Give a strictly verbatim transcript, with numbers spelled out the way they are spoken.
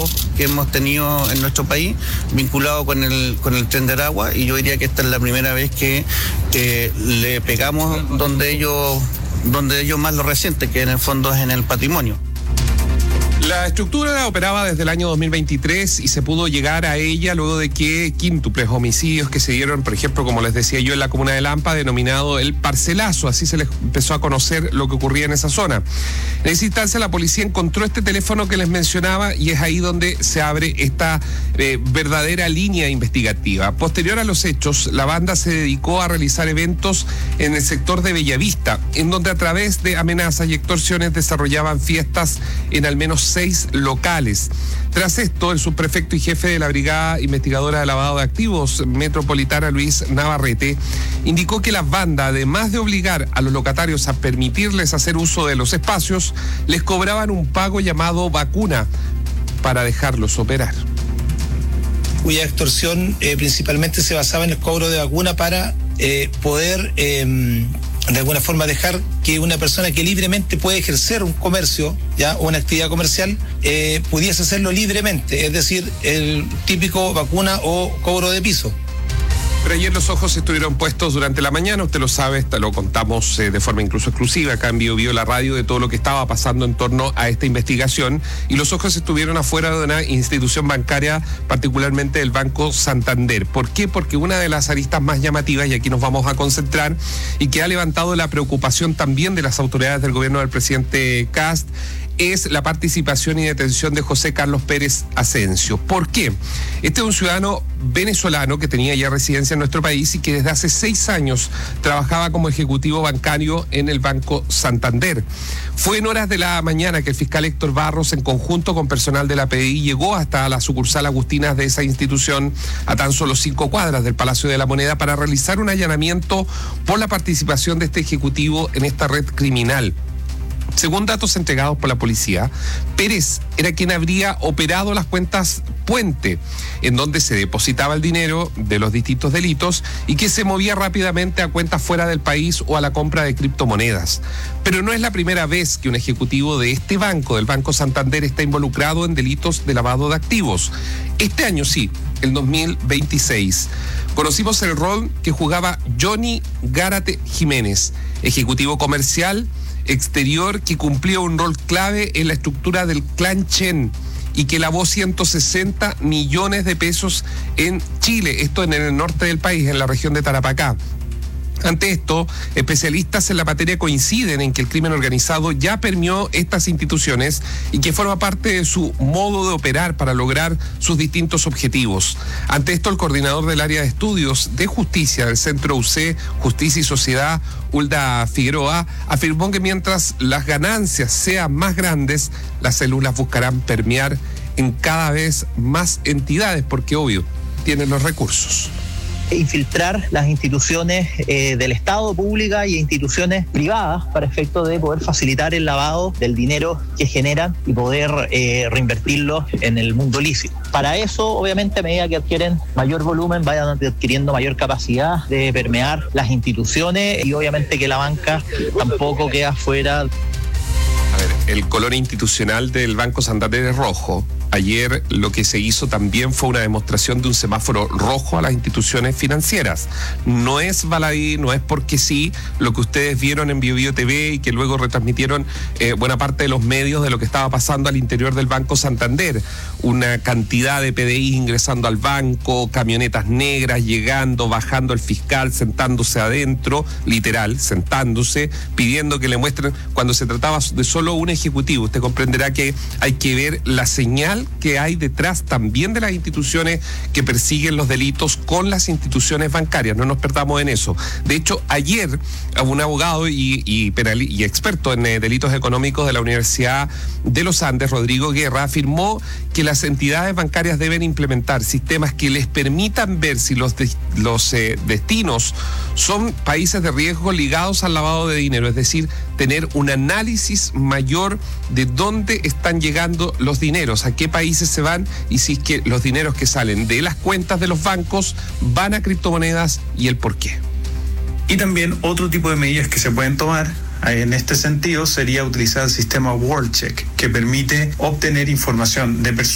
robos que hemos tenido en nuestro país vinculado con el con el Tren de Aragua, y yo diría que esta es la primera vez que, que le pegamos donde ellos donde ellos más lo resienten, que en el fondo es en el patrimonio. La estructura operaba desde el año dos mil veintitrés y se pudo llegar a ella luego de que quíntuples homicidios que se dieron, por ejemplo, como les decía yo, en la comuna de Lampa, denominado el Parcelazo, así se les empezó a conocer lo que ocurría en esa zona. En esa instancia la policía encontró este teléfono que les mencionaba y es ahí donde se abre esta eh, verdadera línea investigativa. Posterior a los hechos, la banda se dedicó a realizar eventos en el sector de Bellavista, en donde a través de amenazas y extorsiones desarrollaban fiestas en al menos seis locales. Tras esto, el subprefecto y jefe de la Brigada Investigadora de Lavado de Activos Metropolitana, Luis Navarrete, indicó que la banda, además de obligar a los locatarios a permitirles hacer uso de los espacios, les cobraban un pago llamado vacuna para dejarlos operar. Cuya extorsión eh, principalmente se basaba en el cobro de vacuna para eh, poder eh, de alguna forma dejar que una persona que libremente puede ejercer un comercio, ya, o una actividad comercial, eh, pudiese hacerlo libremente, es decir, el típico vacuna o cobro de piso. Pero ayer los ojos estuvieron puestos durante la mañana, usted lo sabe, lo contamos eh, de forma incluso exclusiva acá en Bio Bio la radio, de todo lo que estaba pasando en torno a esta investigación, y los ojos estuvieron afuera de una institución bancaria, particularmente del Banco Santander. ¿Por qué? Porque una de las aristas más llamativas, y aquí nos vamos a concentrar, y que ha levantado la preocupación también de las autoridades del gobierno del presidente Kast, es la participación y detención de José Carlos Pérez Asensio. ¿Por qué? Este es un ciudadano venezolano que tenía ya residencia en nuestro país y que desde hace seis años trabajaba como ejecutivo bancario en el Banco Santander. Fue en horas de la mañana que el fiscal Héctor Barros, en conjunto con personal de la P D I, llegó hasta la sucursal Agustinas de esa institución, a tan solo cinco cuadras del Palacio de la Moneda, para realizar un allanamiento por la participación de este ejecutivo en esta red criminal. Según datos entregados por la policía, Pérez era quien habría operado las cuentas Puente, en donde se depositaba el dinero de los distintos delitos y que se movía rápidamente a cuentas fuera del país o a la compra de criptomonedas. Pero no es la primera vez que un ejecutivo de este banco, del Banco Santander, está involucrado en delitos de lavado de activos. Este año sí, el dos mil veintiséis. Conocimos el rol que jugaba Johnny Gárate Jiménez, ejecutivo comercial exterior que cumplía un rol clave en la estructura del Clan Chen y que lavó ciento sesenta millones de pesos en Chile, esto en el norte del país, en la región de Tarapacá. Ante esto, especialistas en la materia coinciden en que el crimen organizado ya permeó estas instituciones y que forma parte de su modo de operar para lograr sus distintos objetivos. Ante esto, el coordinador del área de estudios de justicia del Centro U C, Justicia y Sociedad, Hulda Figueroa, afirmó que mientras las ganancias sean más grandes, las células buscarán permear en cada vez más entidades, porque obvio, tienen los recursos. Infiltrar las instituciones eh, del Estado, públicas, y instituciones privadas para efecto de poder facilitar el lavado del dinero que generan y poder eh, reinvertirlo en el mundo lícito. Para eso, obviamente, a medida que adquieren mayor volumen, vayan adquiriendo mayor capacidad de permear las instituciones, y obviamente que la banca tampoco queda fuera. A ver, el color institucional del Banco Santander es rojo. Ayer lo que se hizo también fue una demostración de un semáforo rojo a las instituciones financieras. No es baladí, no es porque sí, lo que ustedes vieron en Bio Bio T V y que luego retransmitieron eh, buena parte de los medios de lo que estaba pasando al interior del Banco Santander. Una cantidad de P D I ingresando al banco, camionetas negras llegando, bajando el fiscal, sentándose adentro, literal, sentándose, pidiendo que le muestren, cuando se trataba de solo un ejecutivo. Usted comprenderá que hay que ver la señal que hay detrás también de las instituciones que persiguen los delitos con las instituciones bancarias. No nos perdamos en eso. De hecho, ayer un abogado y, y, penal, y experto en eh, delitos económicos de la Universidad de los Andes, Rodrigo Guerra, afirmó que las entidades bancarias deben implementar sistemas que les permitan ver si los, de, los eh, destinos son países de riesgo ligados al lavado de dinero, es decir, tener un análisis mayor de dónde están llegando los dineros, a qué países se van, y si es que los dineros que salen de las cuentas de los bancos van a criptomonedas y el por qué. Y también otro tipo de medidas que se pueden tomar en este sentido sería utilizar el sistema WorldCheck, que permite obtener información de personas